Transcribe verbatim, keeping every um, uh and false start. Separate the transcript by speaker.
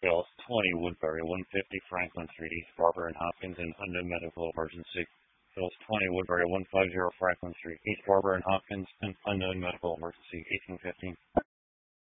Speaker 1: Hills, twenty Woodbury, one fifty Franklin Street, East Barber and Hopkins, an unknown medical emergency. Hills, twenty Woodbury, one fifty Franklin Street, East Barber and Hopkins, an unknown medical emergency, eighteen fifteen.